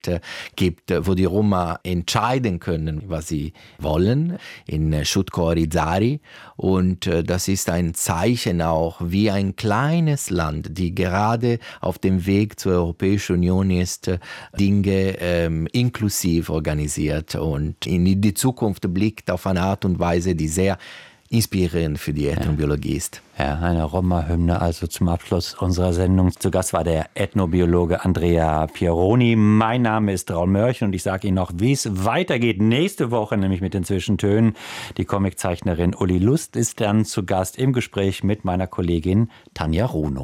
gibt, wo die Roma entscheiden können, was sie wollen, in Sciutto-Orizari. Und das ist ein Zeichen auch, wie ein kleines Land, die gerade auf dem Weg zur Europäischen Union ist, Dinge inklusiv organisiert und in die Zukunft blickt auf eine Art und Weise, die sehr inspirierend für die Ethnobiologie ist. Ja, eine Roma-Hymne also zum Abschluss unserer Sendung. Zu Gast war der Ethnobiologe Andrea Pieroni. Mein Name ist Raul Mörchen und ich sage Ihnen noch, wie es weitergeht. Nächste Woche nämlich mit den Zwischentönen. Die Comiczeichnerin Uli Lust ist dann zu Gast im Gespräch mit meiner Kollegin Tanja Runo.